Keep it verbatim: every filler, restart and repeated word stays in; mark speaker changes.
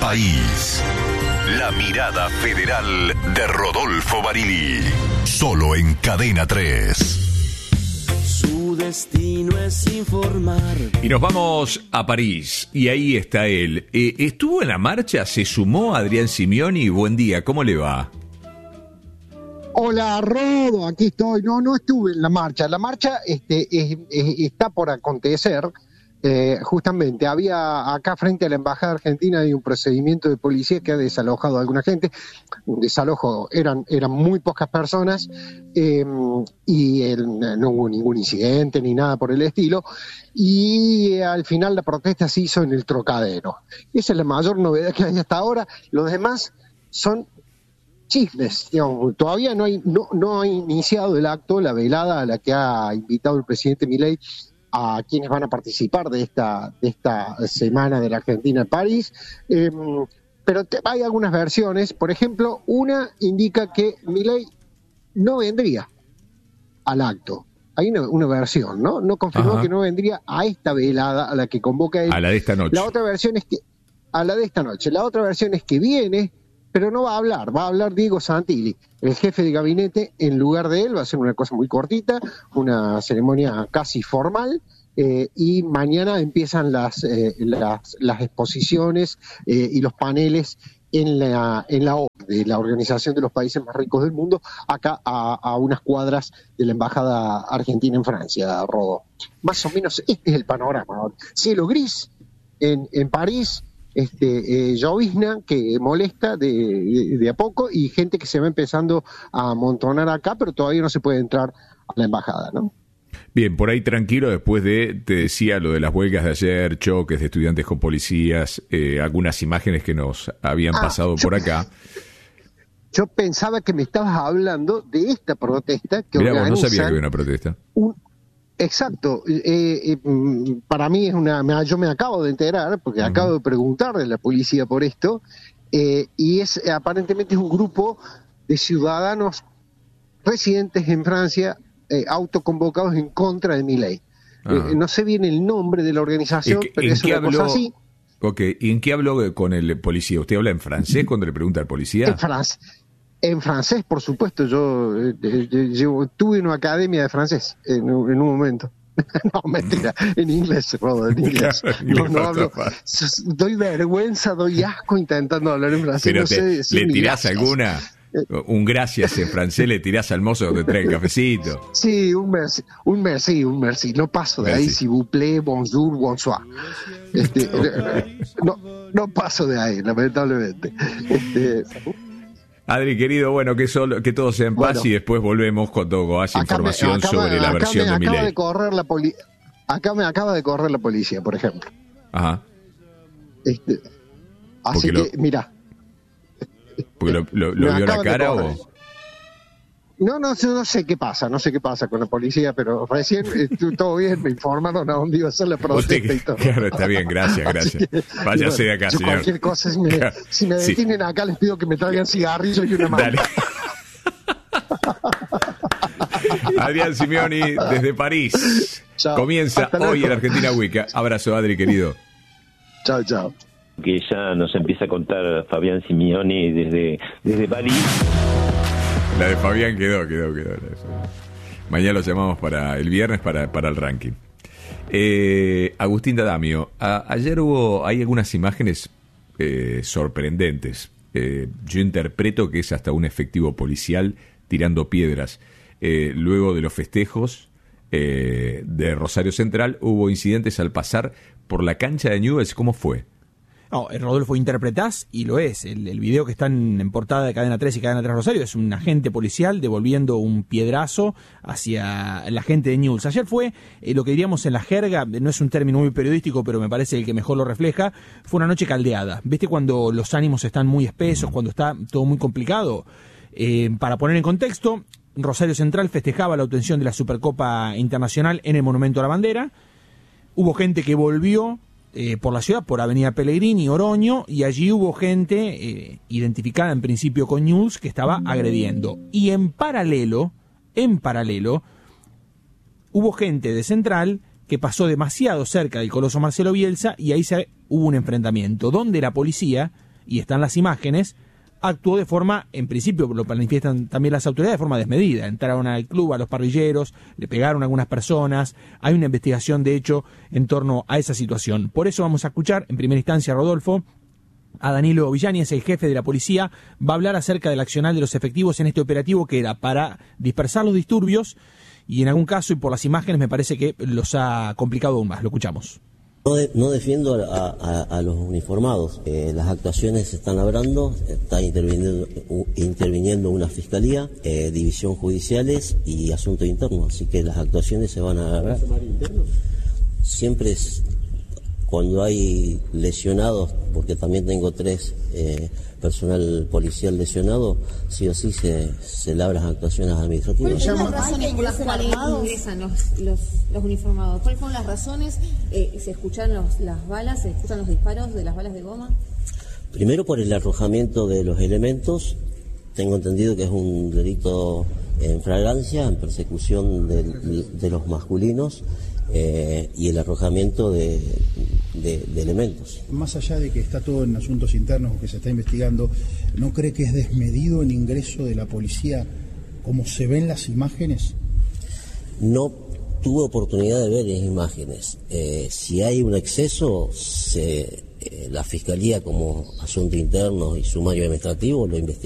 Speaker 1: país. La mirada federal de Rodolfo Barili. Solo en Cadena tres.
Speaker 2: Su destino es informar.
Speaker 3: Y nos vamos a París, y ahí está él. Eh, ¿Estuvo en la marcha? ¿Se sumó Adrián Simioni? Buen día, ¿cómo le va?
Speaker 4: Hola, Rodo, aquí estoy. No, no estuve en la marcha. La marcha este, es, es, está por acontecer. Eh, justamente, había acá frente a la Embajada Argentina hay un procedimiento de policía que ha desalojado a alguna gente. Un desalojo, eran, eran muy pocas personas eh, y el, no hubo ningún incidente ni nada por el estilo. Y eh, al final la protesta se hizo en el Trocadero. Esa es la mayor novedad que hay hasta ahora. Los demás son chismes, digamos. Todavía no hay, no, no ha iniciado el acto, la velada a la que ha invitado el presidente Milei a quienes van a participar de esta, de esta semana de la Argentina en París, eh, pero te, hay algunas versiones. Por ejemplo, una indica que Milei no vendría al acto. Hay una, una versión, ¿no? No confirmó Ajá. que no vendría a esta velada a la que convoca él.
Speaker 3: A la de esta noche.
Speaker 4: La otra versión es que, a la de esta noche, la otra versión es que viene, pero no va a hablar, va a hablar Diego Santilli, el jefe de gabinete, en lugar de él. Va a ser una cosa muy cortita, una ceremonia casi formal, eh, y mañana empiezan las, eh, las, las exposiciones eh, y los paneles en la, en la O C D E, la Organización de los Países Más Ricos del Mundo, acá a, a unas cuadras de la Embajada Argentina en Francia, Rodo. Más o menos este es el panorama. Cielo gris en, en París, Este, eh, llovizna que molesta de, de, de a poco y gente que se va empezando a amontonar acá, pero todavía no se puede entrar a la embajada, ¿no?
Speaker 3: Bien, por ahí tranquilo, después de, te decía lo de las huelgas de ayer, choques de estudiantes con policías, eh, algunas imágenes que nos habían ah, pasado yo, por acá.
Speaker 4: Yo pensaba que me estabas hablando de esta protesta que
Speaker 3: Mirá, vos no sabía que había una protesta.
Speaker 4: Un, Exacto, eh, eh, para mí es una, yo me acabo de enterar, porque uh-huh. acabo de preguntarle a la policía por esto, eh, y es aparentemente es un grupo de ciudadanos residentes en Francia, eh, autoconvocados en contra de Milei. Uh-huh. Eh, no sé bien el nombre de la organización,
Speaker 3: ¿En,
Speaker 4: pero
Speaker 3: en
Speaker 4: es una
Speaker 3: habló,
Speaker 4: cosa así.
Speaker 3: Ok, ¿y en qué habló con el policía? ¿Usted habla en francés cuando le pregunta al policía?
Speaker 4: En francés. En francés, por supuesto, yo, eh, yo tuve una academia de francés en, en un momento. No, mentira, en inglés, Rodo, en inglés.
Speaker 3: Claro,
Speaker 4: no, no hablo, doy vergüenza, doy asco intentando hablar en francés.
Speaker 3: Pero
Speaker 4: no
Speaker 3: te,
Speaker 4: sé decir
Speaker 3: ¿le tirás
Speaker 4: gracias.
Speaker 3: alguna? Un gracias en francés, le tirás al mozo que te trae el cafecito.
Speaker 4: Sí, un merci, un merci, un merci. No paso de merci. Ahí, s'il vous plaît, bonjour, bonsoir. Este, no, no paso de ahí, lamentablemente. Este,
Speaker 3: Adri, querido, bueno, que solo, que todo sea en paz bueno, y después volvemos cuando haya información
Speaker 4: me, acá
Speaker 3: sobre
Speaker 4: me,
Speaker 3: la
Speaker 4: acá
Speaker 3: versión
Speaker 4: me
Speaker 3: de
Speaker 4: acaba
Speaker 3: Milei.
Speaker 4: De correr la poli- acá me acaba de correr la policía, por ejemplo.
Speaker 3: Ajá.
Speaker 4: Este, así
Speaker 3: porque
Speaker 4: que,
Speaker 3: lo,
Speaker 4: mira.
Speaker 3: ¿Porque lo, lo, lo vio la cara o...?
Speaker 4: No, no, no sé qué pasa, no sé qué pasa con la policía, pero recién estuvo todo bien, me informaron a dónde iba a ser la protesta
Speaker 3: Usted,
Speaker 4: y todo.
Speaker 3: Claro, está bien, gracias, gracias. Que, váyase bueno, de acá,
Speaker 4: yo
Speaker 3: señor.
Speaker 4: Cualquier cosa, si me, claro, si me detienen sí. acá, les pido que me traigan cigarrillos y una mano.
Speaker 3: Dale. Adrián Simioni, desde París. Chao. Comienza hoy en Argentina Week. Abrazo, Adri, querido.
Speaker 4: Chao, chao.
Speaker 5: Que ya nos empieza a contar Fabián Simioni desde, desde París.
Speaker 3: La de Fabián quedó, quedó, quedó. Mañana lo llamamos para el viernes para, para el ranking. Eh, Agustín D'Adamio, a, ayer hubo, hay algunas imágenes eh, sorprendentes. Eh, yo interpreto que es hasta un efectivo policial tirando piedras. Eh, luego de los festejos eh, de Rosario Central, hubo incidentes al pasar por la cancha de Newell's. ¿Cómo fue?
Speaker 6: No, Rodolfo, interpretás y lo es. El, el video que está en, en portada de Cadena tres y Cadena tres Rosario es un agente policial devolviendo un piedrazo hacia la gente de Newell's. Ayer fue eh, lo que diríamos en la jerga, no es un término muy periodístico, pero me parece el que mejor lo refleja, fue una noche caldeada. ¿Viste cuando los ánimos están muy espesos, cuando está todo muy complicado? Eh, para poner en contexto, Rosario Central festejaba la obtención de la Supercopa Internacional en el Monumento a la Bandera. Hubo gente que volvió Eh, por la ciudad, por Avenida Pellegrini, Oroño, y allí hubo gente eh, identificada en principio con Newell's que estaba agrediendo. Y en paralelo, en paralelo, hubo gente de Central que pasó demasiado cerca del Coloso Marcelo Bielsa y ahí se, hubo un enfrentamiento donde la policía y están las imágenes, actuó de forma, en principio lo manifiestan también las autoridades, de forma desmedida. Entraron al club, a los parrilleros, le pegaron a algunas personas. Hay una investigación, de hecho, en torno a esa situación. Por eso vamos a escuchar, en primera instancia, Rodolfo, a Danilo Villanis, el jefe de la policía. Va a hablar acerca del accionar de los efectivos en este operativo que era para dispersar los disturbios y en algún caso, y por las imágenes, me parece que los ha complicado aún más. Lo escuchamos.
Speaker 7: No, de, no defiendo a, a, a los uniformados. Eh, las actuaciones se están labrando, está interviniendo, uh, interviniendo una fiscalía, eh, división judiciales y asunto interno, así que las actuaciones se van a labrar. Siempre es cuando hay lesionados, porque también tengo tres eh, personal policial lesionado, sí o sí se, se labran actuaciones administrativas.
Speaker 8: ¿Cuáles son las razones por las cuales ingresan los, los, los uniformados? ¿Cuáles fueron las razones? Eh, ¿Se escuchan los, las balas, se escuchan los disparos de las balas de goma?
Speaker 7: Primero por el arrojamiento de los elementos. Tengo entendido que es un delito en flagrancia, en persecución de, de los masculinos, eh, y el arrojamiento de, de, de elementos.
Speaker 9: Más allá de que está todo en asuntos internos que se está investigando, ¿no cree que es desmedido el ingreso de la policía como se ven las imágenes?
Speaker 7: No tuve oportunidad de ver las imágenes. Eh, si hay un exceso, se, eh, la Fiscalía como asunto interno y sumario administrativo lo investiga.